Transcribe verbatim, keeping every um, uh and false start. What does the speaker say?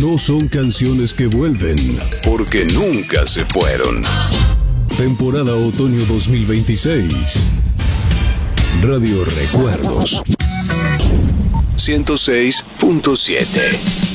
No son canciones que vuelven, porque nunca se fueron. Temporada Otoño dos mil veintiséis. Radio Recuerdos. ciento seis punto siete.